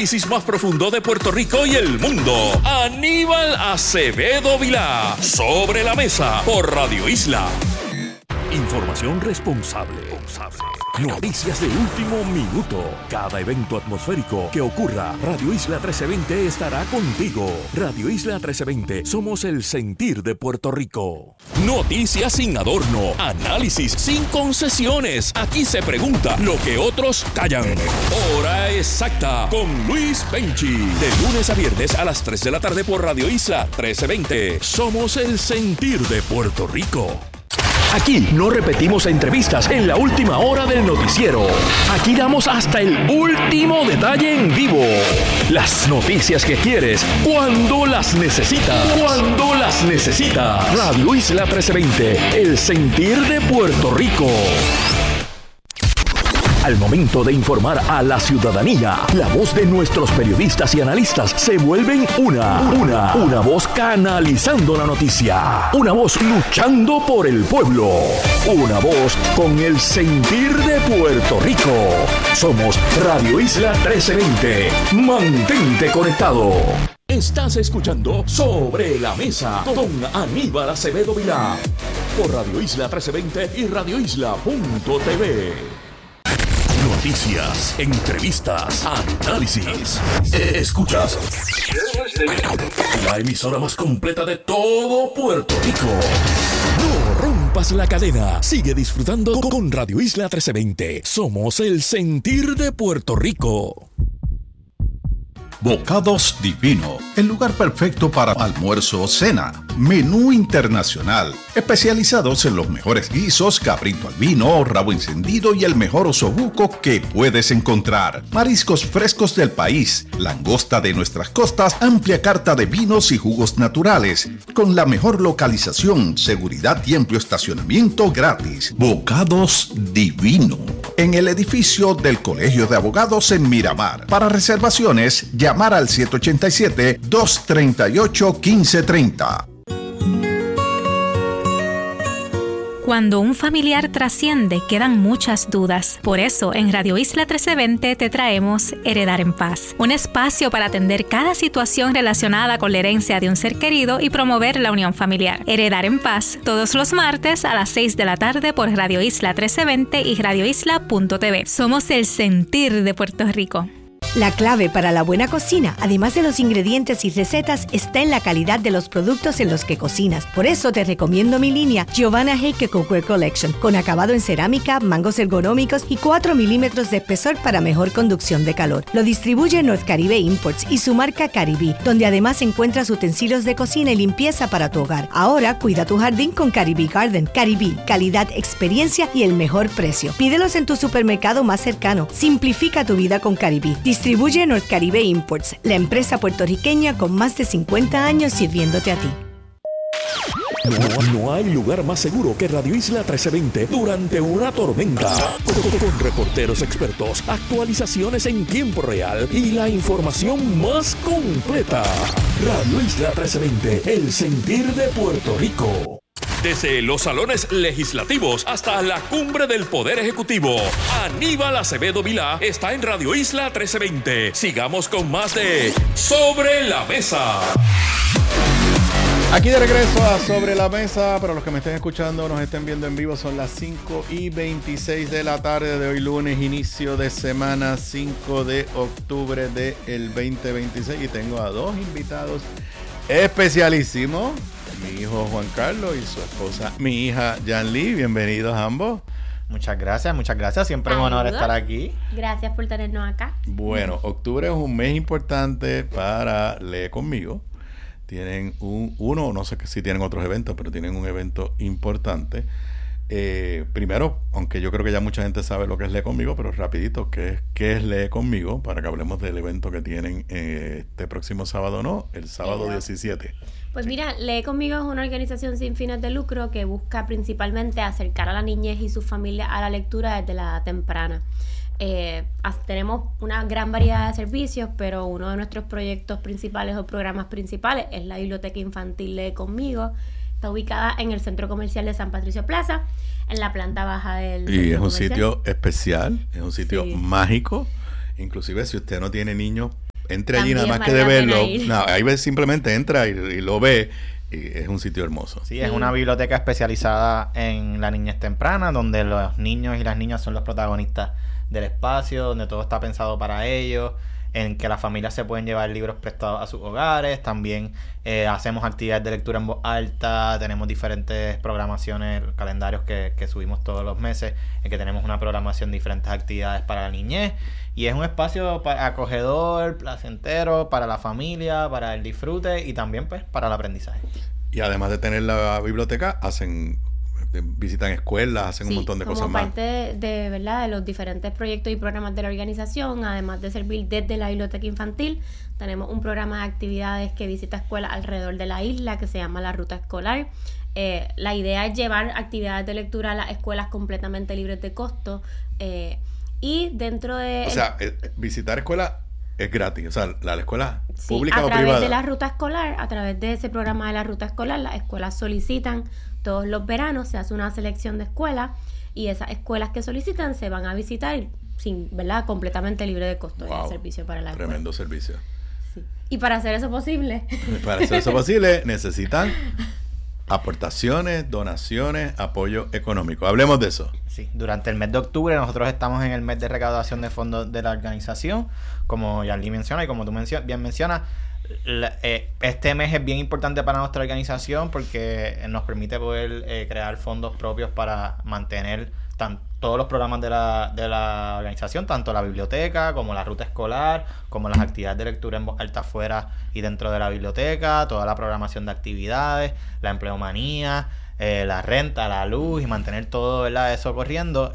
análisis más profundo de Puerto Rico y el mundo. Aníbal Acevedo Vilá, Sobre la Mesa, por Radio Isla. Información responsable. Noticias de último minuto. Cada evento atmosférico que ocurra, Radio Isla 1320 estará contigo. Radio Isla 1320, somos el sentir de Puerto Rico. Noticias sin adorno, análisis sin concesiones. Aquí se pregunta lo que otros callan. Hora exacta con Luis Penchi. De lunes a viernes a las 3 de la tarde por Radio Isla 1320. Somos el sentir de Puerto Rico. Aquí no repetimos entrevistas en la última hora del noticiero. Aquí damos hasta el último detalle en vivo. Las noticias que quieres, cuando las necesitas. Cuando las necesitas. Radio Isla 1320, el sentir de Puerto Rico. Al momento de informar a la ciudadanía, la voz de nuestros periodistas y analistas se vuelven una voz canalizando la noticia, una voz luchando por el pueblo, una voz con el sentir de Puerto Rico. Somos Radio Isla 1320. Mantente conectado. Estás escuchando Sobre la Mesa con Aníbal Acevedo Vilá por Radio Isla 1320 y radioisla.tv. Noticias, entrevistas, análisis. Escuchas la emisora más completa de todo Puerto Rico. No rompas la cadena. Sigue disfrutando con Radio Isla 1320. Somos el sentir de Puerto Rico. Bocados Divino, el lugar perfecto para almuerzo o cena. Menú internacional, especializados en los mejores guisos, cabrito al vino, rabo encendido y el mejor osobuco que puedes encontrar. Mariscos frescos del país, langosta de nuestras costas, amplia carta de vinos y jugos naturales, con la mejor localización, seguridad y amplio estacionamiento gratis. Bocados Divino, en el edificio del Colegio de Abogados en Miramar. Para reservaciones, llamar al 787-238-1530. Cuando un familiar trasciende, quedan muchas dudas. Por eso, en Radio Isla 1320 te traemos Heredar en Paz, un espacio para atender cada situación relacionada con la herencia de un ser querido y promover la unión familiar. Heredar en Paz, todos los martes a las 6 de la tarde por Radio Isla 1320 y radioisla.tv. Somos el sentir de Puerto Rico. La clave para la buena cocina, además de los ingredientes y recetas, está en la calidad de los productos en los que cocinas. Por eso te recomiendo mi línea Giovanna Heike Cookware Collection, con acabado en cerámica, mangos ergonómicos y 4 milímetros de espesor para mejor conducción de calor. Lo distribuye North Caribe Imports y su marca Caribí, donde además encuentras utensilios de cocina y limpieza para tu hogar. Ahora cuida tu jardín con Caribí Garden. Caribí, calidad, experiencia y el mejor precio. Pídelos en tu supermercado más cercano. Simplifica tu vida con Caribí. Distribuye North Caribe Imports, la empresa puertorriqueña con más de 50 años sirviéndote a ti. No hay lugar más seguro que Radio Isla 1320 durante una tormenta. Con reporteros expertos, actualizaciones en tiempo real y la información más completa. Radio Isla 1320, el sentir de Puerto Rico. Desde los salones legislativos hasta la cumbre del Poder Ejecutivo, Aníbal Acevedo Vilá está en Radio Isla 1320. Sigamos con más de Sobre la Mesa. Aquí de regreso a Sobre la Mesa. Para los que me estén escuchando, nos estén viendo en vivo, son las 5:26 de la tarde de hoy lunes, inicio de semana 5 de octubre del 2026. Y tengo a dos invitados especialísimos. Mi hijo Juan Carlos y su esposa, mi hija Jan Lee. Bienvenidos ambos. Muchas gracias. Siempre un honor estar aquí. Gracias por tenernos acá. Bueno, octubre es un mes importante para Lee Conmigo. Tienen no sé si tienen otros eventos, pero tienen un evento importante. Primero, aunque yo creo que ya mucha gente sabe lo que es Lee Conmigo, pero rapidito, ¿qué es Lee Conmigo? Para que hablemos del evento que tienen este próximo sábado, el sábado 17. Pues mira, Lee Conmigo es una organización sin fines de lucro que busca principalmente acercar a la niñez y sus familias a la lectura desde la edad temprana. Tenemos una gran variedad de servicios, pero uno de nuestros proyectos principales o programas principales es la Biblioteca Infantil Lee Conmigo. Está ubicada en el Centro Comercial de San Patricio Plaza, en la planta baja del centro comercial. Sitio especial, es un sitio mágico. Inclusive si usted no tiene niños entre allí nada También más que de vale la verlo. pena ir. No, ahí simplemente entra y lo ve. Y es un sitio hermoso. Sí, es una biblioteca especializada en la niñez temprana, donde los niños y las niñas son los protagonistas del espacio, donde todo está pensado para ellos, en que las familias se pueden llevar libros prestados a sus hogares. También hacemos actividades de lectura en voz alta, tenemos diferentes programaciones, calendarios que subimos todos los meses, en que tenemos una programación de diferentes actividades para la niñez. Y es un espacio acogedor, placentero, para la familia, para el disfrute y también pues para el aprendizaje. Y además de tener la biblioteca, visitan escuelas, hacen un montón de cosas más. Como parte de verdad de los diferentes proyectos y programas de la organización, además de servir desde la biblioteca infantil, tenemos un programa de actividades que visita escuelas alrededor de la isla que se llama la Ruta Escolar. La idea es llevar actividades de lectura a las escuelas completamente libres de costo. Y dentro de... O sea, visitar escuelas es gratis. O sea, la escuela pública o privada. A través de la ruta escolar, a través de ese programa de la ruta escolar, las escuelas solicitan todos los veranos, se hace una selección de escuelas y esas escuelas que solicitan se van a visitar sin, ¿verdad? Completamente libre de costo. Wow, el servicio para la escuela. Tremendo servicio. Sí. Y para hacer eso posible... Para hacer eso posible necesitan aportaciones, donaciones, apoyo económico. Hablemos de eso. Sí, durante el mes de octubre nosotros estamos en el mes de recaudación de fondos de la organización, como Yarly menciona y como tú bien mencionas. Este mes es bien importante para nuestra organización porque nos permite poder crear fondos propios para mantener todos los programas de la organización, tanto la biblioteca como la ruta escolar, como las actividades de lectura en voz alta afuera y dentro de la biblioteca, toda la programación de actividades, la empleomanía, la renta, la luz y mantener todo, ¿verdad?, eso corriendo.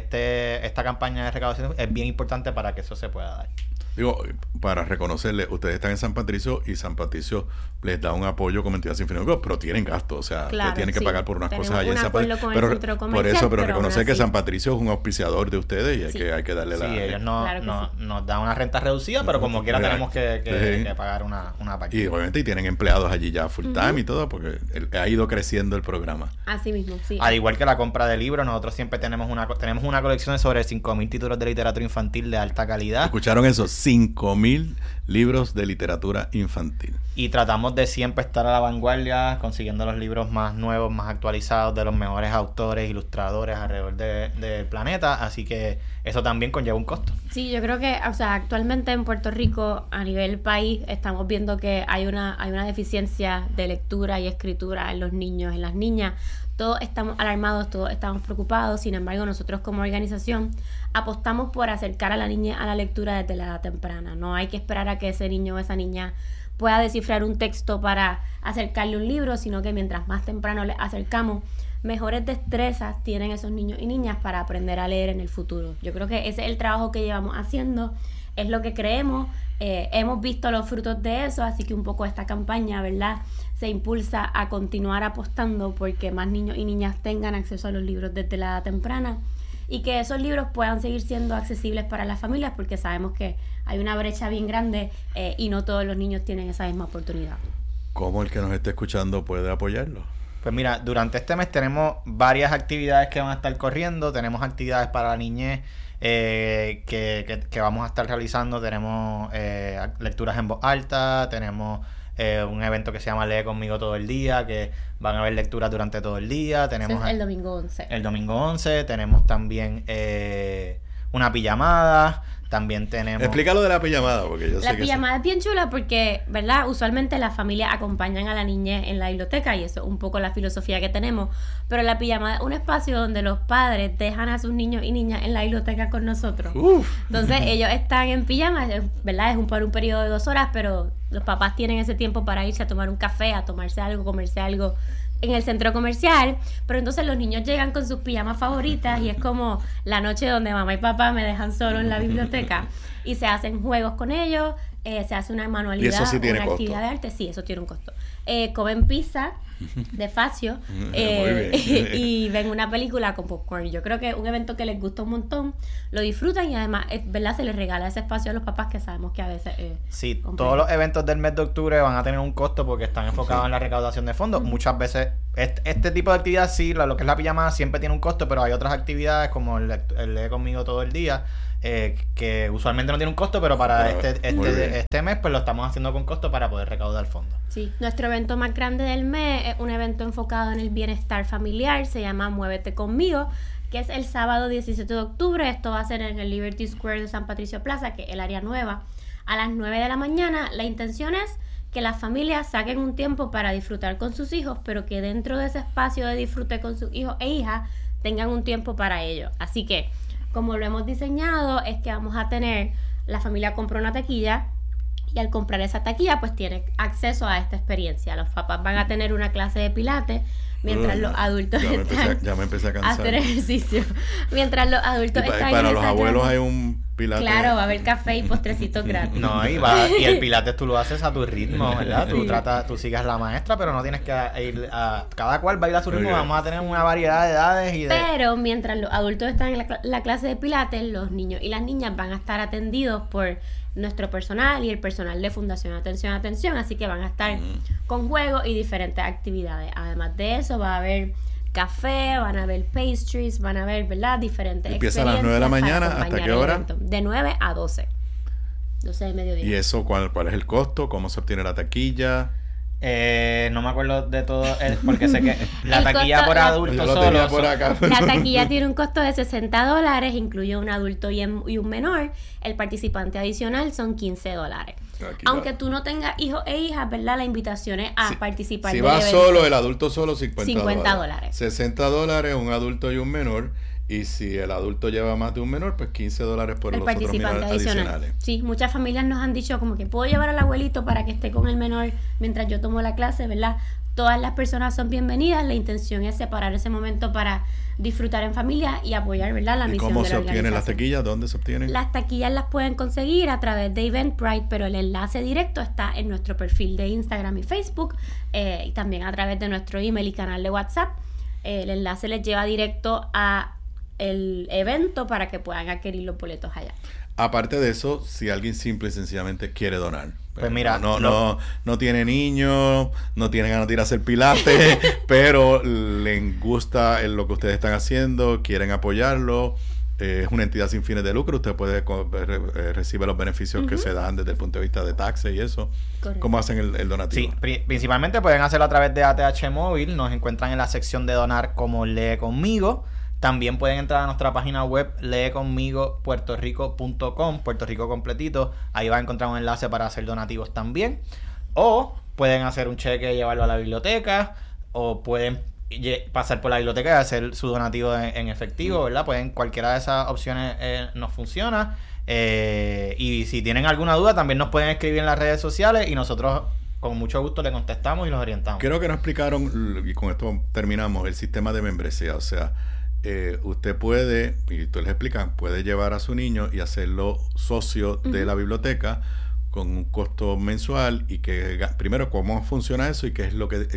Esta campaña de recaudación es bien importante para que eso se pueda dar. Digo, para reconocerle, ustedes están en San Patricio y San Patricio les da un apoyo como entidad sin fines de lucro, pero tienen gastos, o sea, claro, tienen que pagar por unas tenemos cosas allá en San Patricio. Pero reconocer que San Patricio es un auspiciador de ustedes y hay que darle la... Sí, ellos nos dan una renta reducida, pero como quiera tenemos que pagar una partida. Y obviamente tienen empleados allí ya full time y todo, porque ha ido creciendo el programa. Así mismo, sí. Al igual que la compra de libros, nosotros siempre tenemos una colección de sobre 5,000 títulos de literatura infantil de alta calidad. ¿Escucharon eso? 5,000 libros de literatura infantil. Y tratamos de siempre estar a la vanguardia, consiguiendo los libros más nuevos, más actualizados, de los mejores autores, ilustradores alrededor del planeta. Así que eso también conlleva un costo. Sí, yo creo que, o sea, actualmente en Puerto Rico, a nivel país, estamos viendo que hay una deficiencia de lectura y escritura en los niños, en las niñas. Todos estamos alarmados, todos estamos preocupados. Sin embargo, nosotros como organización apostamos por acercar a la niña a la lectura desde la edad temprana. No hay que esperar a que ese niño o esa niña pueda descifrar un texto para acercarle un libro, sino que mientras más temprano le acercamos, mejores destrezas tienen esos niños y niñas para aprender a leer en el futuro. Yo creo que ese es el trabajo que llevamos haciendo, es lo que creemos. Hemos visto los frutos de eso, así que un poco esta campaña, ¿verdad?, se impulsa a continuar apostando porque más niños y niñas tengan acceso a los libros desde la edad temprana y que esos libros puedan seguir siendo accesibles para las familias, porque sabemos que hay una brecha bien grande y no todos los niños tienen esa misma oportunidad. ¿Cómo el que nos esté escuchando puede apoyarlo? Pues mira, durante este mes tenemos varias actividades que van a estar corriendo. Tenemos actividades para la niñez que vamos a estar realizando. Tenemos lecturas en voz alta, tenemos un evento que se llama Lee Conmigo Todo el Día, que van a haber lecturas durante todo el día. Tenemos el domingo 11. El domingo 11. Tenemos también una pijamada. También tenemos... Explícalo de la pijamada, porque yo sé que... La pijamada es bien chula porque, ¿verdad?, usualmente las familias acompañan a la niñez en la biblioteca y eso es un poco la filosofía que tenemos, pero la pijamada es un espacio donde los padres dejan a sus niños y niñas en la biblioteca con nosotros. Entonces ellos están en pijama, ¿verdad?, es por un periodo de 2 horas, pero los papás tienen ese tiempo para irse a tomar un café, a tomarse algo, comerse algo en el centro comercial, pero entonces los niños llegan con sus pijamas favoritas y es como la noche donde mamá y papá me dejan solo en la biblioteca y se hacen juegos con ellos, se hace una manualidad, ¿Y eso sí tiene una costo? actividad de arte, sí, eso tiene un costo. Comen pizza de Facio y ven una película con popcorn. Yo creo que es un evento que les gusta un montón, lo disfrutan y además, ¿verdad?, se les regala ese espacio a los papás que sabemos que a veces sí, todos los eventos del mes de octubre van a tener un costo porque están enfocados en la recaudación de fondos. Muchas veces este tipo de actividad sí, lo que es la pijamada siempre tiene un costo, pero hay otras actividades como el Lee Conmigo todo el día, que usualmente no tiene un costo, pero para este mes pues lo estamos haciendo con costo para poder recaudar fondos. Sí, nuestro evento más grande del mes es un evento enfocado en el bienestar familiar, se llama Muévete Conmigo, que es el sábado 17 de octubre. Esto va a ser en el Liberty Square de San Patricio Plaza, que es el área nueva, a las 9 de la mañana. La intención es que las familias saquen un tiempo para disfrutar con sus hijos, pero que dentro de ese espacio de disfrute con sus hijos e hijas tengan un tiempo para ello. Así que, como lo hemos diseñado, es que vamos a tener, la familia compra una taquilla y al comprar esa taquilla pues tiene acceso a esta experiencia. Los papás van a tener una clase de pilates mientras los adultos ya me empecé a cansar. hacer ejercicio. Mientras los adultos están para en los esa abuelos clase. hay un pilates. Claro, va a haber café y postrecitos gratis. No, y el pilates tú lo haces a tu ritmo, ¿verdad? Tú sigas la maestra, pero no tienes que ir a... Cada cual va a ir a su ritmo. Vamos a tener una variedad de edades y de... Pero mientras los adultos están en la clase de pilates, los niños y las niñas van a estar atendidos por nuestro personal y el personal de Fundación Atención, así que van a estar con juegos y diferentes actividades. Además de eso, va a haber café, van a haber pastries, van a haber, ¿verdad?, diferentes Empieza experiencias. ¿A las 9 de la mañana? ¿Hasta ¿Hasta qué el hora? evento. De 9 a 12. 12 de mediodía. ¿Y eso cuál es el costo? ¿Cómo se obtiene la taquilla? No me acuerdo de todo, porque sé que la taquilla costo, por adultos Yo lo solo. tenía por acá. La taquilla tiene un costo de $60, incluye un adulto y un menor. El participante adicional son $15. Aunque tú no tengas hijos e hijas, ¿verdad? La invitación es a participar. Si del va evento. solo, el adulto solo, $50. $50. $60, un adulto y un menor. Y si el adulto lleva más de un menor, pues $15 por El los otros participante adicionales. Sí, muchas familias nos han dicho como que puedo llevar al abuelito para que esté con el menor mientras yo tomo la clase, ¿verdad? Todas las personas son bienvenidas. La intención es separar ese momento para disfrutar en familia y apoyar, ¿verdad?, la ¿Y misión cómo de se la obtienen las organización. taquillas? ¿Dónde se obtienen? Las taquillas las pueden conseguir a través de Eventbrite, pero el enlace directo está en nuestro perfil de Instagram y Facebook, y también a través de nuestro email y canal de WhatsApp. El enlace les lleva directo a el evento para que puedan adquirir los boletos allá. Aparte de eso, si alguien simple y sencillamente quiere donar. Pues mira, no tiene niños, no tiene ganas de ir a hacer pilates, pero les gusta lo que ustedes están haciendo, quieren apoyarlo. Es una entidad sin fines de lucro, usted puede recibe los beneficios que se dan desde el punto de vista de taxes y eso. Correcto. ¿Cómo hacen el donativo? Sí, principalmente pueden hacerlo a través de ATH Móvil. Nos encuentran en la sección de donar como Lee Conmigo. También pueden entrar a nuestra página web leeconmigopuertorico.com, Puerto Rico completito. Ahí va a encontrar un enlace para hacer donativos también. O pueden hacer un cheque y llevarlo a la biblioteca. O pueden pasar por la biblioteca y hacer su donativo en efectivo, ¿verdad? Cualquiera de esas opciones nos funciona. Y si tienen alguna duda, también nos pueden escribir en las redes sociales y nosotros con mucho gusto le contestamos y los orientamos. Creo que nos explicaron, y con esto terminamos, el sistema de membresía. O sea, usted puede, y tú les explicas, puede llevar a su niño y hacerlo socio de la biblioteca con un costo mensual, y que primero cómo funciona eso y qué es lo que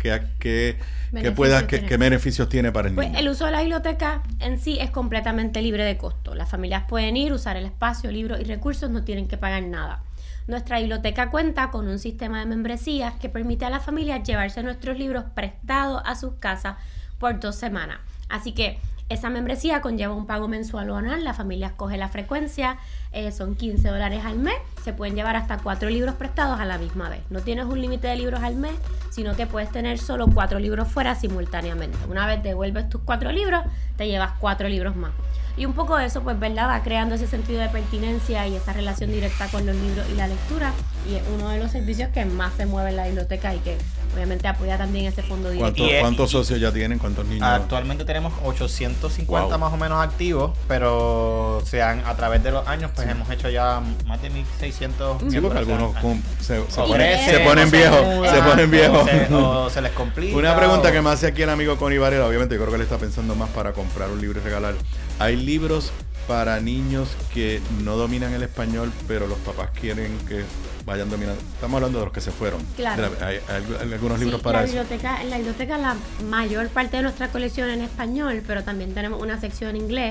qué beneficios tiene para el niño. Pues el uso de la biblioteca en sí es completamente libre de costo. Las familias pueden ir, usar el espacio, libros y recursos, no tienen que pagar nada. Nuestra biblioteca cuenta con un sistema de membresías que permite a las familias llevarse nuestros libros prestados a sus casas por 2 semanas. Así que esa membresía conlleva un pago mensual o anual. La familia escoge la frecuencia, son $15 al mes. Se pueden llevar hasta 4 libros prestados a la misma vez. No tienes un límite de libros al mes, sino que puedes tener solo 4 libros fuera simultáneamente. Una vez devuelves tus 4 libros, te llevas 4 libros más. Y un poco de eso, pues, ¿verdad?, va creando ese sentido de pertinencia y esa relación directa con los libros y la lectura. Y es uno de los servicios que más se mueve en la biblioteca y que obviamente apoya también ese fondo directo. ¿Cuántos socios ya tienen? ¿Cuántos niños? Actualmente tenemos 850 más o menos activos, pero a través de los años pues hemos hecho ya más de 1,600. Sí, porque algunos se crecen, ponen viejos. Se ponen viejos. O se les complica. Una pregunta que me hace aquí el amigo Connie Varela, obviamente yo creo que él está pensando más para comprar un libro y regalar. ¿Hay libros para niños que no dominan el español, pero los papás quieren que vayan dominando? Estamos hablando de los que se fueron. Claro. ¿Hay algunos libros para eso? En la biblioteca la mayor parte de nuestra colección en español, pero también tenemos una sección en inglés.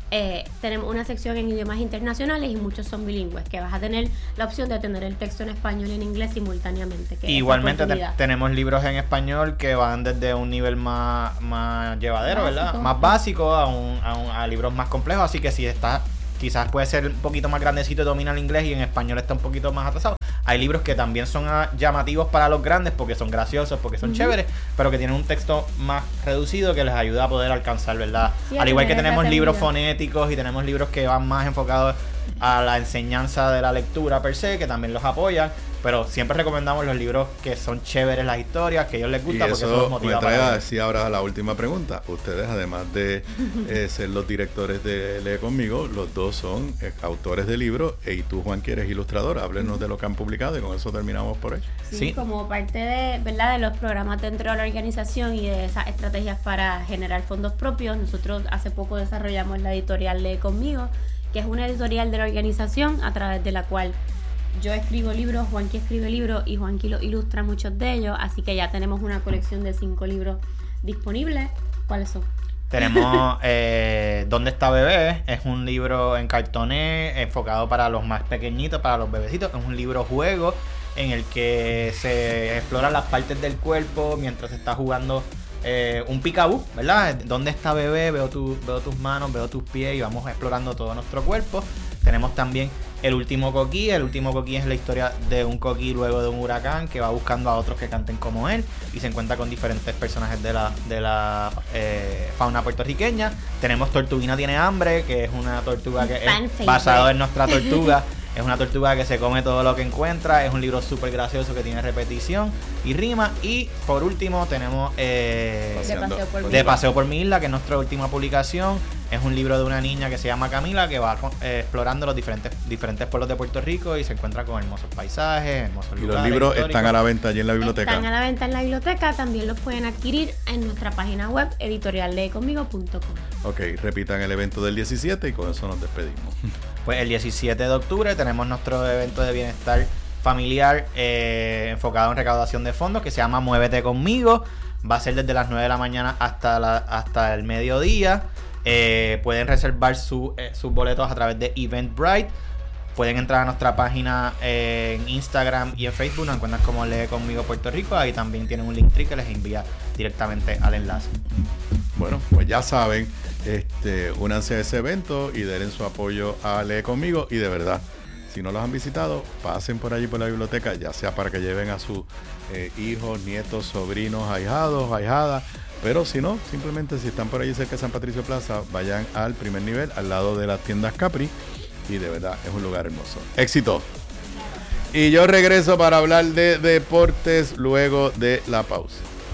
tenemos una sección en idiomas internacionales y muchos son bilingües, que vas a tener la opción de tener el texto en español y en inglés simultáneamente. Que igualmente tenemos libros en español que van desde un nivel más llevadero, básico, ¿verdad? Más básico a libros más complejos, así que si estás, quizás puede ser un poquito más grandecito y domina el inglés y en español está un poquito más atrasado. Hay libros que también son llamativos para los grandes porque son graciosos, porque son chéveres, pero que tienen un texto más reducido que les ayuda a poder alcanzar, ¿verdad? Sí, al igual que tenemos libros fonéticos y tenemos libros que van más enfocados a la enseñanza de la lectura per se, que también los apoyan, pero siempre recomendamos los libros que son chéveres, las historias, que a ellos les gusta, porque eso los motiva. Me trae a decir ahora la última pregunta. Ustedes, además de ser los directores de Lee Conmigo, los dos son autores de libros, y tú, Juan, que eres ilustrador. Háblenos de lo que han publicado y con eso terminamos por hoy. Sí, como parte de, ¿verdad?, de los programas dentro de la organización y de esas estrategias para generar fondos propios, nosotros hace poco desarrollamos la editorial Lee Conmigo, que es una editorial de la organización a través de la cual yo escribo libros, Juanqui escribe libros y Juanqui los ilustra muchos de ellos, así que ya tenemos una colección de 5 libros disponibles. ¿Cuáles son? Tenemos ¿Dónde está bebé? Es un libro en cartoné enfocado para los más pequeñitos, para los bebecitos. Es un libro juego en el que se exploran las partes del cuerpo mientras se está jugando un peekaboo, ¿verdad? ¿Dónde está bebé? Veo tus manos, veo tus pies y vamos explorando todo nuestro cuerpo. Tenemos también El último coquí. El último coquí es la historia de un coquí luego de un huracán que va buscando a otros que canten como él y se encuentra con diferentes personajes de la fauna puertorriqueña. Tenemos Tortuguina tiene hambre, que es una tortuga que es basado en nuestra tortuga. Es una tortuga que se come todo lo que encuentra. Es un libro súper gracioso que tiene repetición y rima. Y por último tenemos De Paseo por mi isla, que es nuestra última publicación. Es un libro de una niña que se llama Camila, que va explorando los diferentes pueblos de Puerto Rico y se encuentra con hermosos paisajes, hermosos lugares. ¿Y los libros están a la venta allí en la biblioteca? Están a la venta en la biblioteca. También los pueden adquirir en nuestra página web, editorialleeconmigo.com. Ok, repitan el evento del 17 y con eso nos despedimos. Pues el 17 de octubre tenemos nuestro evento de bienestar familiar enfocado en recaudación de fondos, que se llama Muévete Conmigo. Va a ser desde las 9 de la mañana hasta el mediodía. Pueden reservar sus boletos a través de Eventbrite. Pueden entrar a nuestra página en Instagram y en Facebook. Nos encuentran como Lee Conmigo Puerto Rico. Ahí también tienen un Linktree que les envía directamente al enlace. Bueno, pues ya saben, únanse a ese evento y den su apoyo a Lee Conmigo. Y de verdad, si no los han visitado, pasen por allí por la biblioteca, ya sea para que lleven a sus hijos, nietos, sobrinos, ahijados, ahijadas. Pero si no, simplemente si están por allí cerca de San Patricio Plaza, vayan al primer nivel, al lado de las tiendas Capri, y de verdad es un lugar hermoso. ¡Éxito! Y yo regreso para hablar de deportes luego de la pausa.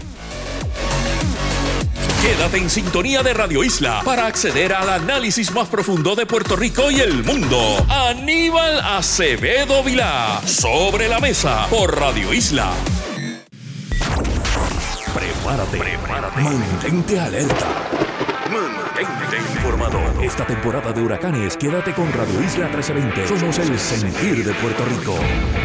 Quédate en sintonía de Radio Isla para acceder al análisis más profundo de Puerto Rico y el mundo. Aníbal Acevedo Vilá, Sobre la Mesa, por Radio Isla. Prepárate. Mantente alerta. Mantente informado. Esta temporada de huracanes, quédate con Radio Isla 1320. Somos el sentir de Puerto Rico.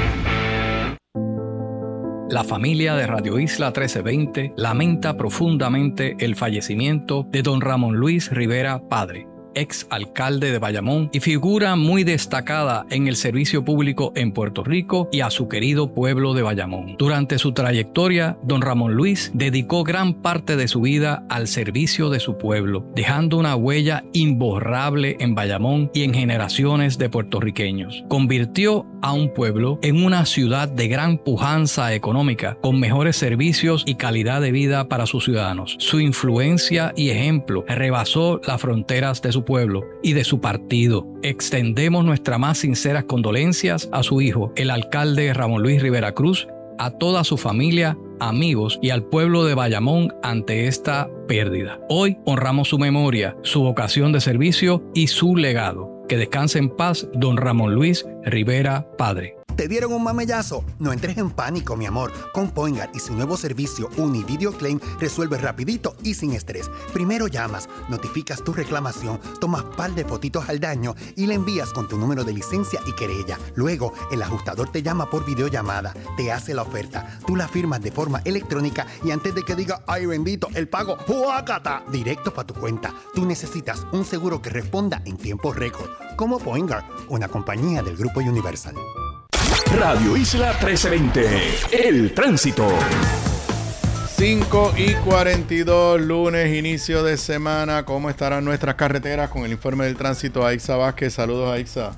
La familia de Radio Isla 1320 lamenta profundamente el fallecimiento de don Ramón Luis Rivera Padre, ex alcalde de Bayamón y figura muy destacada en el servicio público en Puerto Rico y a su querido pueblo de Bayamón. Durante su trayectoria, don Ramón Luis dedicó gran parte de su vida al servicio de su pueblo, dejando una huella imborrable en Bayamón y en generaciones de puertorriqueños. Convirtió a un pueblo en una ciudad de gran pujanza económica, con mejores servicios y calidad de vida para sus ciudadanos. Su influencia y ejemplo rebasó las fronteras de su pueblo y de su partido. Extendemos nuestras más sinceras condolencias a su hijo, el alcalde Ramón Luis Rivera Cruz, a toda su familia, amigos y al pueblo de Bayamón ante esta pérdida. Hoy honramos su memoria, su vocación de servicio y su legado. Que descanse en paz don Ramón Luis Rivera Padre. ¿Te dieron un mamellazo? No entres en pánico, mi amor. Con Poingar y su nuevo servicio Univideo Claim resuelves rapidito y sin estrés. Primero llamas, notificas tu reclamación, tomas par de fotitos al daño y le envías con tu número de licencia y querella. Luego, el ajustador te llama por videollamada, te hace la oferta, tú la firmas de forma electrónica y antes de que diga ¡ay bendito! El pago ¡huácata! Directo para tu cuenta. Tú necesitas un seguro que responda en tiempo récord. Como Poingar, una compañía del Grupo Universal. Radio Isla 1320, el tránsito. 5:42, lunes, inicio de semana. ¿Cómo estarán nuestras carreteras? Con el informe del tránsito, Aixa Vázquez. Saludos, Aixa.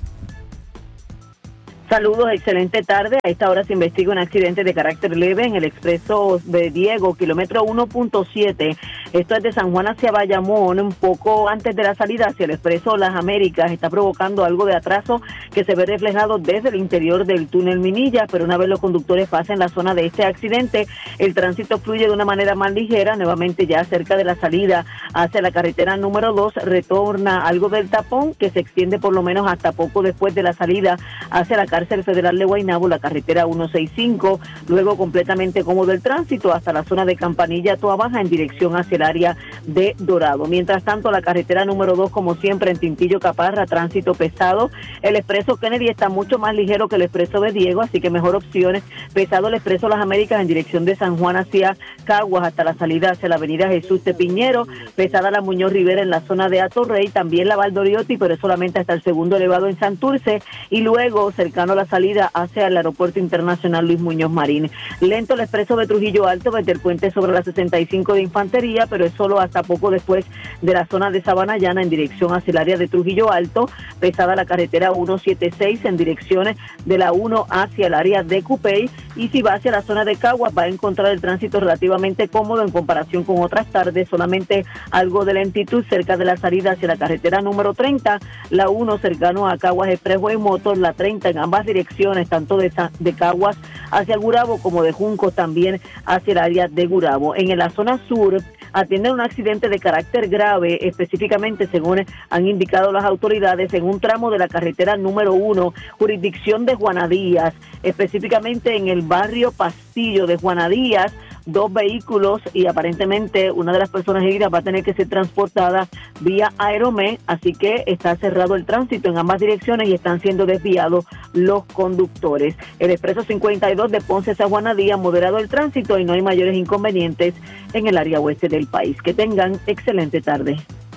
Saludos, excelente tarde. A esta hora se investiga un accidente de carácter leve en el expreso de Diego, kilómetro 1.7. Esto es de San Juan hacia Bayamón, un poco antes de la salida hacia el expreso Las Américas. Está provocando algo de atraso que se ve reflejado desde el interior del túnel Minilla, pero una vez los conductores pasen la zona de este accidente, el tránsito fluye de una manera más ligera. Nuevamente ya cerca de la salida hacia la carretera número 2, retorna algo del tapón que se extiende por lo menos hasta poco después de la salida hacia la cárcel federal de Guaynabo, la carretera 165, luego completamente cómodo el tránsito hasta la zona de Campanilla, Toa Baja en dirección hacia el área de Dorado. Mientras tanto, la carretera número 2, como siempre, en Tintillo Caparra, tránsito pesado. El expreso Kennedy está mucho más ligero que el expreso de Diego, así que mejor opción. Pesado el expreso Las Américas en dirección de San Juan hacia Caguas hasta la salida hacia la avenida Jesús de Piñero. Pesada la Muñoz Rivera en la zona de Atorrey, también la Valdoriotti, pero solamente hasta el segundo elevado en Santurce, y luego cercano a la salida hacia el Aeropuerto Internacional Luis Muñoz Marín. Lento el expreso de Trujillo Alto desde el puente sobre la 65 de Infantería, pero es solo hasta poco después de la zona de Sabana Llana en dirección hacia el área de Trujillo Alto. Pesada la carretera 176 en dirección de la 1 hacia el área de Cupey, y si va hacia la zona de Caguas va a encontrar el tránsito relativamente cómodo en comparación con otras tardes, solamente algo de lentitud cerca de la salida hacia la carretera número 30, la 1 cercano a Caguas Expressway Motor, la 30 en ambas direcciones, tanto de Caguas hacia Gurabo como de Junco también hacia el área de Gurabo. En la zona sur atienden un accidente de carácter grave, específicamente según han indicado las autoridades, en un tramo de la carretera número 1, jurisdicción de Juana Díaz, específicamente en el barrio Pastillo de Juana Díaz. 2 vehículos y aparentemente una de las personas heridas va a tener que ser transportada vía Aeromé, así que está cerrado el tránsito en ambas direcciones y están siendo desviados los conductores. El expreso 52 de Ponce a Juana Díaz, moderado el tránsito y no hay mayores inconvenientes en el área oeste del país. Que tengan excelente tarde.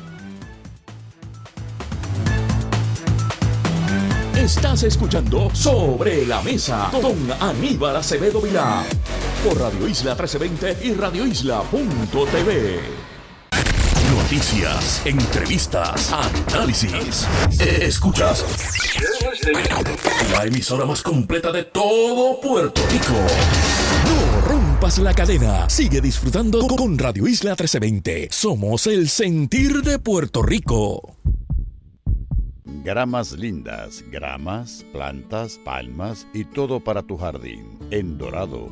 Estás escuchando Sobre la Mesa con Aníbal Acevedo Vilá por Radio Isla 1320 y radioisla.tv. Noticias, entrevistas, análisis. Escuchas la emisora más completa de todo Puerto Rico. No rompas la cadena. Sigue disfrutando con Radio Isla 1320. Somos el sentir de Puerto Rico. Gramas Lindas, gramas, plantas, palmas y todo para tu jardín. En Dorado,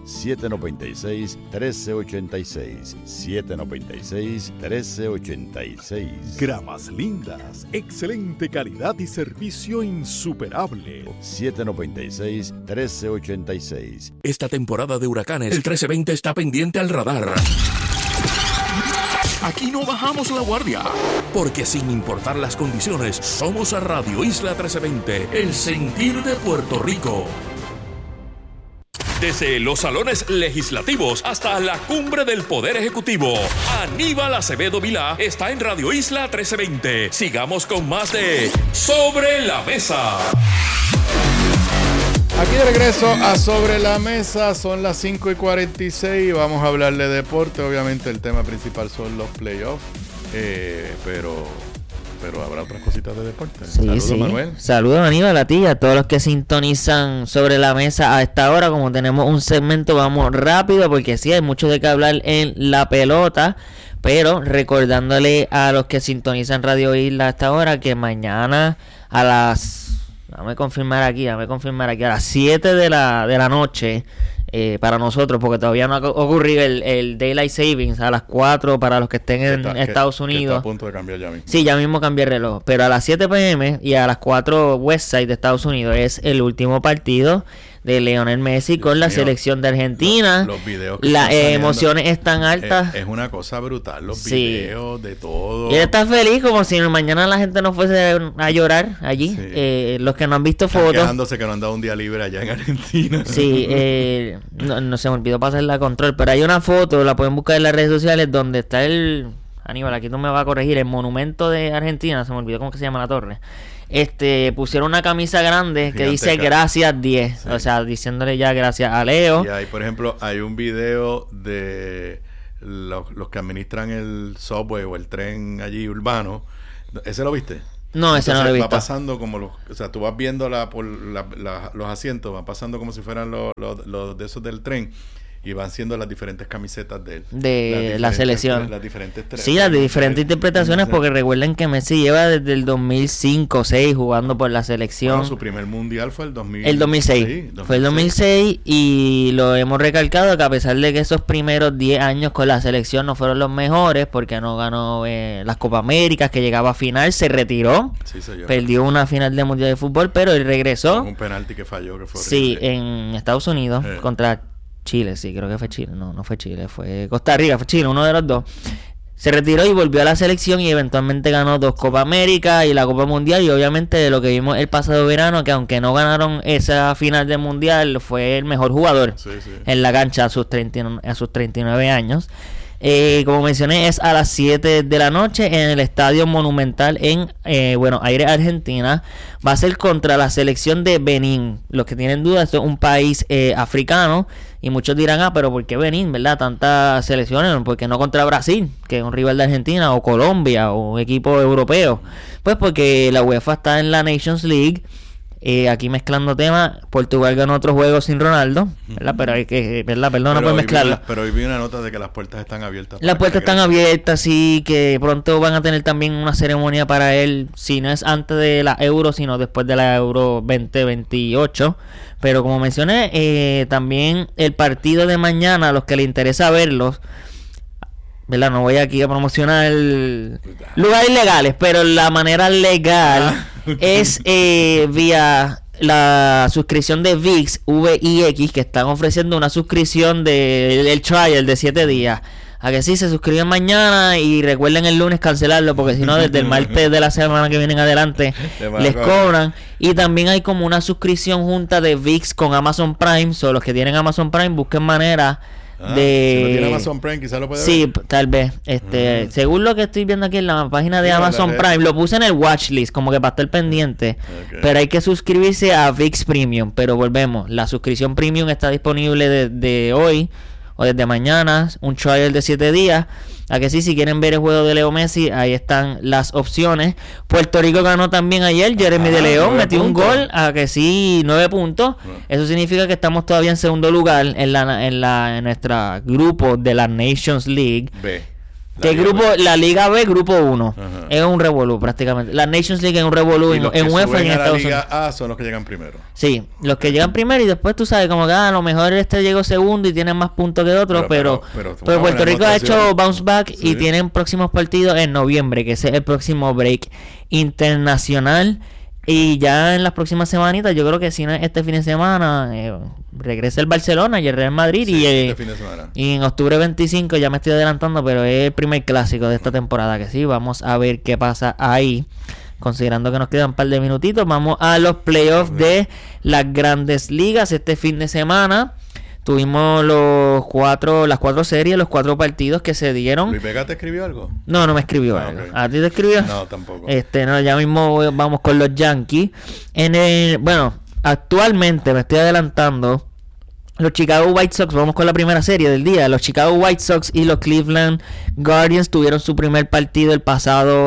796-1386. 796-1386. Gramas Lindas, excelente calidad y servicio insuperable. 796-1386. Esta temporada de huracanes, el 1320 está pendiente al radar. Aquí no bajamos la guardia, porque sin importar las condiciones, somos a Radio Isla 1320, el sentir de Puerto Rico. Desde los salones legislativos hasta la cumbre del Poder Ejecutivo, Aníbal Acevedo Vilá está en Radio Isla 1320. Sigamos con más de Sobre la Mesa. Aquí de regreso a Sobre la Mesa, son las 5:46 y vamos a hablar de deporte. Obviamente el tema principal son los playoffs, pero habrá otras cositas de deporte. Sí, Saludos, sí. Manuel. Saludos, Aníbal, a ti y a todos los que sintonizan Sobre la Mesa a esta hora. Como tenemos un segmento, vamos rápido porque sí, hay mucho de qué hablar en la pelota. Pero recordándole a los que sintonizan Radio Isla a esta hora que mañana a las... Déjame confirmar aquí, a las 7 de la noche, para nosotros, porque todavía no ha ocurrido el Daylight Savings, a las 4 para los que estén en Estados Unidos. Está a punto de cambiar ya mismo. Sí, ya mismo cambié el reloj, pero a las 7 p.m. y a las 4 West Side de Estados Unidos es el último partido de Lionel Messi con la selección de Argentina. Los videos que las emociones están altas. Es una cosa brutal, los Sí. videos de todo. Y él está feliz como si mañana la gente no fuese a llorar allí. Sí. Los que no han visto Están fotos. quejándose que no han dado un día libre allá en Argentina. Sí, no se me olvidó pasar la control, pero hay una foto, la pueden buscar en las redes sociales, donde está Aníbal, aquí tú me vas a corregir, el monumento de Argentina, se me olvidó cómo que se llama la torre. Pusieron una camisa grande que dice gracias 10, sí. O sea, diciéndole ya gracias a Leo. Y hay, por ejemplo, hay un video de los que administran el subway o el tren allí urbano. ¿Ese lo viste? No, ese no lo he visto. Va pasando como o sea, tú vas viendo los asientos, van pasando como si fueran los de esos del tren. Y van siendo las diferentes camisetas de la selección. Las diferentes sí, las de diferentes interpretaciones, porque recuerden que Messi lleva desde el 2005-6 jugando por la selección. Bueno, su primer mundial fue el 2006. El 2006. Sí, fue el 2006 y lo hemos recalcado que a pesar de que esos primeros 10 años con la selección no fueron los mejores, porque no ganó las Copa Américas, que llegaba a final, se retiró. Sí, señor. Perdió una final de Mundial de Fútbol, pero él regresó. Un penalti que falló, que fue horrible. Sí, en Estados Unidos, contra Chile, sí, creo que fue Chile. No fue Chile, fue Costa Rica, fue Chile, uno de los dos. Se retiró y volvió a la selección y eventualmente ganó 2 Copa América y la Copa Mundial. Y obviamente de lo que vimos el pasado verano, que aunque no ganaron esa final del Mundial, fue el mejor jugador en la cancha a sus 39 años. Como mencioné, es a las 7 de la noche en el Estadio Monumental en Buenos Aires, Argentina. Va a ser contra la selección de Benín. Los que tienen dudas, esto es un país africano. Y muchos dirán, pero ¿por qué Benín, verdad? Tantas selecciones, ¿por qué no contra Brasil, que es un rival de Argentina, o Colombia, o un equipo europeo? Pues porque la UEFA está en la Nations League. Aquí mezclando temas, Portugal ganó otro juego sin Ronaldo, ¿verdad? Pero hay que, ¿verdad? Perdón, no puedo mezclarlo. Pero hoy vi una nota de que las puertas están abiertas. Las puertas están abiertas, sí, que pronto van a tener también una ceremonia para él, si no es antes de la Euro, sino después de la Euro 2028. Pero como mencioné, también el partido de mañana, a los que les interesa verlos, ¿verdad? No voy aquí a promocionar lugares legales, pero la manera legal es vía la suscripción de VIX, VIX, que están ofreciendo una suscripción del trial de 7 días. A que sí, se suscriben mañana y recuerden el lunes cancelarlo, porque si no, desde el martes de la semana que viene en adelante les cobran. Y también hay como una suscripción junta de VIX con Amazon Prime. Los que tienen Amazon Prime, busquen manera si no tiene Amazon Prime, quizás lo puede ver. Sí, tal vez. Según lo que estoy viendo aquí en la página de Amazon Prime, lo puse en el watchlist, como que para estar pendiente. Pero hay que suscribirse a VIX Premium. Pero volvemos, la suscripción Premium está disponible desde hoy o desde mañana, un trial de 7 días. A que sí, si quieren ver el juego de Leo Messi, ahí están las opciones. Puerto Rico ganó también ayer, Jeremy de León metió un gol, a que sí, 9 puntos. Eso significa que estamos todavía en segundo lugar en nuestro grupo de la Nations League. La Liga B, grupo 1. Es un revolú prácticamente. La Nations League es un revolú en UEFA y en Estados Unidos. La Liga A son los que llegan primero. Sí, los que llegan primero y después tú sabes como que a lo mejor llegó segundo y tiene más puntos que otros, pero Puerto Rico ha hecho bounce back y tienen próximos partidos en noviembre, que ese es el próximo break internacional. Y ya en las próximas semanitas, yo creo que si no es este fin de semana, regresa el Barcelona y el Real Madrid. Este fin de semana. Y en octubre 25, ya me estoy adelantando, pero es el primer clásico de esta temporada. Que sí, vamos a ver qué pasa ahí. Considerando que nos quedan un par de minutitos, vamos a los playoffs de las grandes ligas este fin de semana. Tuvimos las 4 series, los 4 partidos que se dieron. ¿Luis Vega te escribió algo? No me escribió algo. Okay. ¿A ti te escribió? No, tampoco. No, ya mismo vamos con los Yankees. Actualmente me estoy adelantando. Los Chicago White Sox, vamos con la primera serie del día. Los Chicago White Sox y los Cleveland Guardians tuvieron su primer partido el pasado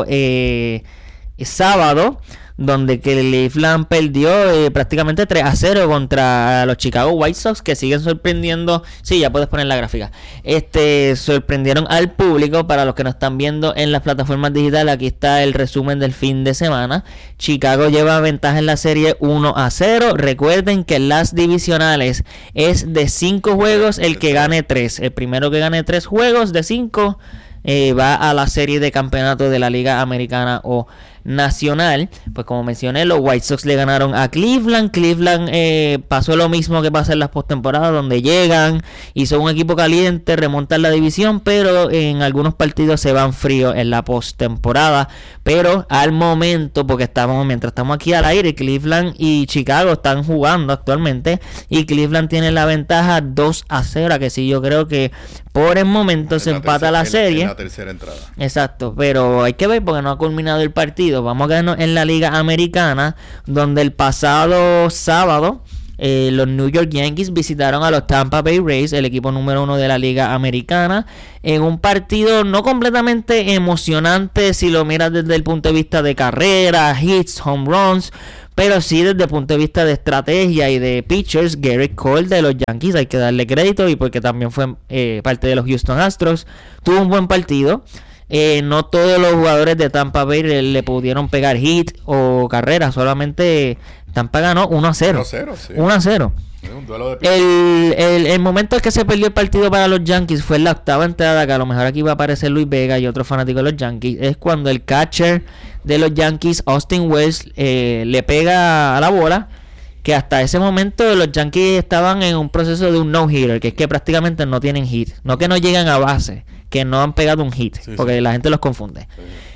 sábado, donde Cleveland perdió prácticamente 3-0 contra los Chicago White Sox, que siguen sorprendiendo. Sí, ya puedes poner la gráfica. Sorprendieron al público. Para los que nos están viendo en las plataformas digitales, aquí está el resumen del fin de semana. Chicago lleva ventaja en la serie 1-0. Recuerden que en las divisionales es de 5 juegos el que gane 3. El primero que gane 3 juegos de 5 va a la serie de campeonato de la Liga Americana o Nacional, pues como mencioné, los White Sox le ganaron a Cleveland. Cleveland pasó lo mismo que pasa en las postemporadas, donde llegan y son un equipo caliente, remontan la división, pero en algunos partidos se van fríos en la postemporada. Pero al momento, porque mientras estamos aquí al aire, Cleveland y Chicago están jugando actualmente y Cleveland tiene la ventaja 2-0, que sí, yo creo que por el momento se empata la serie. En la tercera entrada. Exacto, pero hay que ver porque no ha culminado el partido. Vamos a quedarnos en la Liga Americana, donde el pasado sábado los New York Yankees visitaron a los Tampa Bay Rays, el equipo número 1 de la Liga Americana, en un partido no completamente emocionante si lo miras desde el punto de vista de carrera, hits, home runs, pero sí desde el punto de vista de estrategia y de pitchers. Garrett Cole de los Yankees, hay que darle crédito, y porque también fue parte de los Houston Astros, tuvo un buen partido. No todos los jugadores de Tampa Bay le pudieron pegar hit o carrera, solamente Tampa ganó 1-0. 1-0, sí. 1-0. Un duelo de el momento en que se perdió el partido para los Yankees fue en la octava entrada, que a lo mejor aquí va a aparecer Luis Vega y otro fanático de los Yankees. Es cuando el catcher de los Yankees, Austin Wells, le pega a la bola, que hasta ese momento los Yankees estaban en un proceso de un no-hitter, que es que prácticamente no tienen hit, no que no llegan a base, que no han pegado un hit, porque la gente los confunde.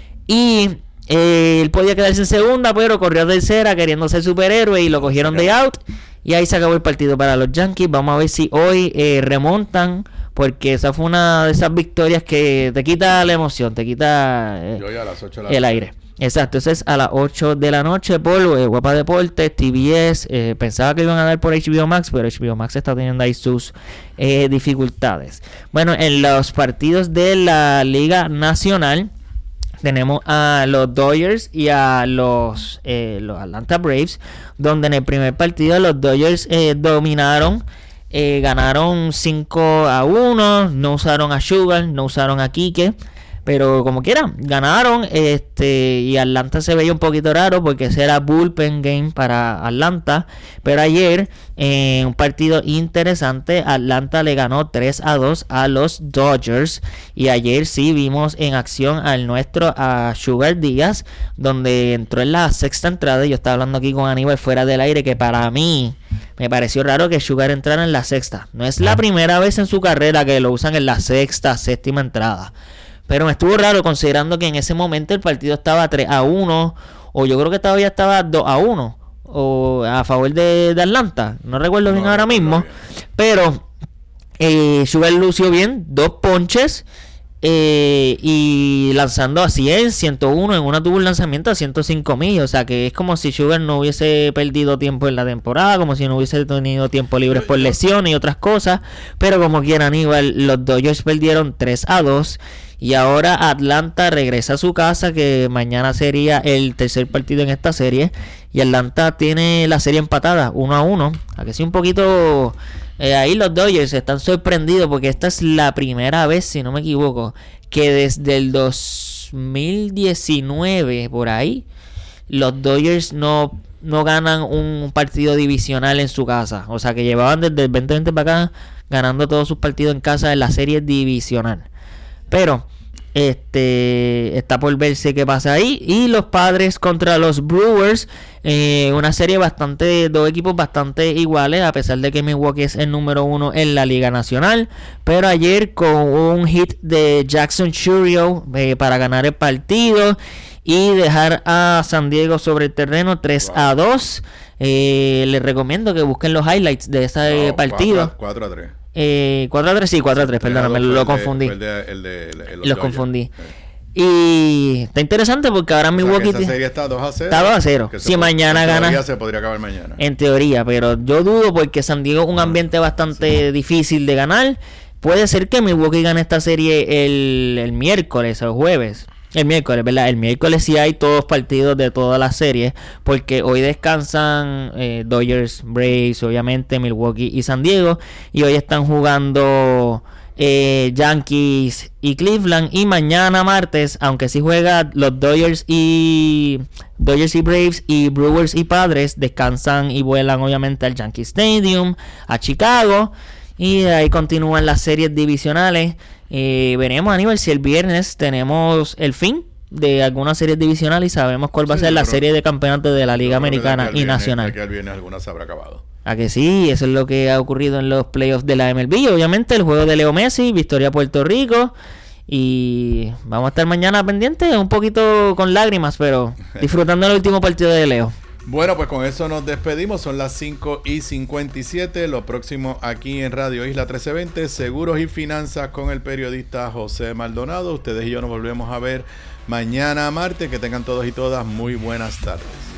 Y él podía quedarse en segunda, pero corrió a tercera queriendo ser superhéroe y lo cogieron de out, y ahí se acabó el partido para los Yankees. Vamos a ver si hoy remontan, porque esa fue una de esas victorias que te quita la emoción, te quita el aire. Exacto, eso es a las 8 de la noche por Guapa Deportes, TBS. Pensaba que iban a dar por HBO Max, pero HBO Max está teniendo ahí sus dificultades. Bueno, en los partidos de la Liga Nacional tenemos a los Dodgers y a los Atlanta Braves, donde en el primer partido los Dodgers dominaron. Ganaron 5-1, no usaron a Sugar, no usaron a Quique, pero como quiera, ganaron. Y Atlanta se veía un poquito raro porque ese era bullpen game para Atlanta. Pero ayer, en un partido interesante, Atlanta le ganó 3-2 a los Dodgers. Y ayer sí vimos en acción al nuestro, a Sugar Díaz, donde entró en la sexta entrada. Yo estaba hablando aquí con Aníbal fuera del aire, que para mí me pareció raro que Sugar entrara en la sexta. No es la primera vez en su carrera que lo usan en la sexta, séptima entrada. Pero me estuvo raro considerando que en ese momento el partido estaba 3-1, o yo creo que todavía estaba 2-1, o a favor de Atlanta. No recuerdo bien ahora mismo. Pero Sugar lució bien, 2 ponches, y lanzando a 100, 101, en una tuvo un lanzamiento a 105 millas. O sea que es como si Sugar no hubiese perdido tiempo en la temporada, como si no hubiese tenido tiempo libre por lesiones y otras cosas. Pero como quiera, Aníbal, los Dodgers perdieron 3-2. Y ahora Atlanta regresa a su casa, que mañana sería el tercer partido en esta serie. Y Atlanta tiene la serie empatada 1-1. A que sí, un poquito ahí los Dodgers están sorprendidos, porque esta es la primera vez, si no me equivoco, que desde el 2019 por ahí, los Dodgers no ganan un partido divisional en su casa. O sea que llevaban desde el 2020 para acá ganando todos sus partidos en casa en la serie divisional. Pero está por verse qué pasa ahí. Y los Padres contra los Brewers, una serie dos equipos bastante iguales, a pesar de que Milwaukee es el número 1 en la Liga Nacional. Pero ayer, con un hit de Jackson Chourio para ganar el partido y dejar a San Diego sobre el terreno 3-2. Les recomiendo que busquen los highlights de ese partido. 4-3. 4-3, sí, 4-3, perdóname, lo confundí. Los confundí. Y está interesante porque ahora Milwaukee. Esa serie está 2-0. Está 2-0. Si mañana gana. Se podría acabar mañana. En teoría, pero yo dudo porque San Diego es un ambiente bastante difícil de ganar. Puede ser que Milwaukee gane esta serie el miércoles o jueves. El miércoles, ¿verdad? El miércoles sí hay todos partidos de todas las series, porque hoy descansan Dodgers, Braves, obviamente Milwaukee y San Diego, y hoy están jugando Yankees y Cleveland, y mañana martes, aunque sí juega los Dodgers y Braves, y Brewers y Padres, descansan y vuelan obviamente al Yankee Stadium, a Chicago, y ahí continúan las series divisionales. Veremos, Aníbal, si el viernes tenemos el fin de algunas series divisionales y sabemos cuál va a ser la serie de campeonatos de la Liga Americana y nacional. Que el viernes alguna se habrá acabado. ¿A que sí? Eso es lo que ha ocurrido en los playoffs de la MLB. Y obviamente el juego de Leo Messi, victoria Puerto Rico. Y vamos a estar mañana pendientes, un poquito con lágrimas, pero disfrutando el último partido de Leo. Bueno, pues con eso nos despedimos. Son las 5:57. Lo próximo aquí en Radio Isla 1320, Seguros y Finanzas con el periodista José Maldonado. Ustedes y yo nos volvemos a ver mañana martes. Que tengan todos y todas muy buenas tardes.